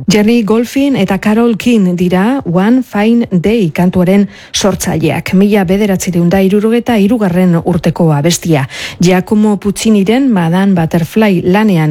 Jerry Golfin eta Carole King dira One Fine Day kantuaren sortzaileak. 1963 urteko abestia. Giacomo Pucciniren Madame Butterfly lanean